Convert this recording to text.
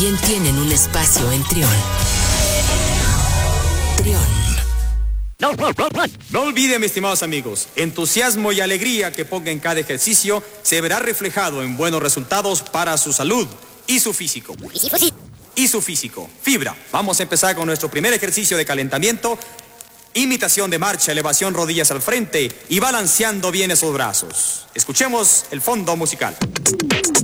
Bien tienen un espacio en Trión. Trión. No olviden, mis estimados amigos, entusiasmo y alegría que ponga en cada ejercicio se verá reflejado en buenos resultados para su salud y su físico. Fibra. Vamos a empezar con nuestro primer ejercicio de calentamiento. Imitación de marcha, elevación rodillas al frente y balanceando bien esos brazos. Escuchemos el fondo musical.